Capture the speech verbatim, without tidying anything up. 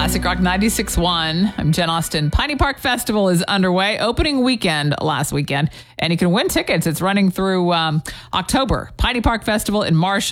Classic Rock ninety-six point one. I'm Jen Austen. Piney Park Festival is underway. Opening weekend last weekend. And you can win tickets. It's running through um, October. Piney Park Festival in Marshall.